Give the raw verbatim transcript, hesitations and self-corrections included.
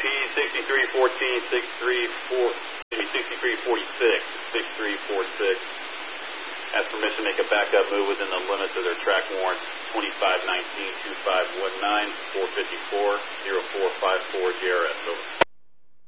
P sixty-three fourteen, sixty-three forty-six, sixty-three forty-six. Has permission to make a backup move within the limits of their track warrant twenty-five nineteen, twenty-five nineteen, four fifty-four, oh four five four J R S. Over.